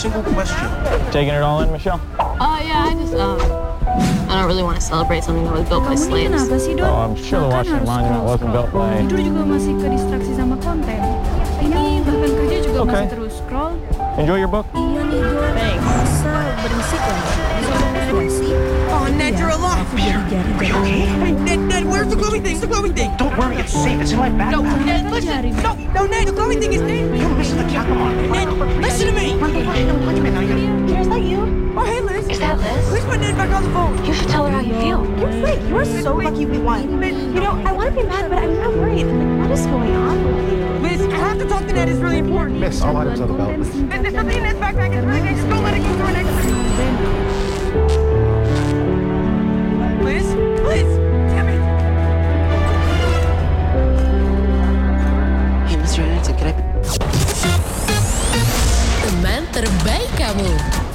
single question. Taking it all in, Michelle? Yeah, I don't really want to celebrate something that was built by Kamu ini slaves. kenapa sih, Dok? Oh, I'm sure the Makan Washington harus Monument wasn't built by... Tidur juga masih ke distraksi sama konten. Ini bahkan kerja juga Okay. masih terus scroll. Enjoy your book? Iya nih, Dok. Thanks. Masa berisik lah. Bisa ngomong sih. Oh, Ned, you're alive. Hey, Ned, where's the glowing thing? The glowing thing. Don't worry, it's safe. It's in my No, backpack. Ned, listen. No, Ned, the glowing thing is dangerous. You're missing the Capcom. Ned, listen to me. Wait a minute. Now you're... Is that you? Oh, hey, Liz. Is that Liz? Please put Ned back on the phone. You should tell her how you feel. You're fake. You're so lucky we won. You know, I want to be mad, but I'm not worried. What is going on with you? Liz, I have to talk to Ned. It's really important. Miss, all items on the belt, please. Liz, there's something in Ned's backpack. It's really dangerous. Don't let it go through an exit. Liz, damn it. Hey, Mr. Anderson, can I... Teman terbaik kamu.